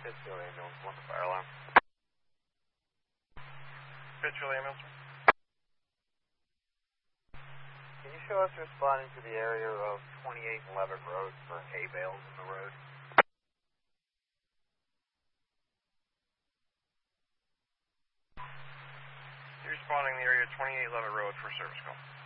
Pittsfield ambulance, want the fire alarm. Pittsfield ambulance. Can you show us responding to the area of 28 and Levitt Road for hay bales in the road? You're responding to the area of 28 Levitt Road for service call.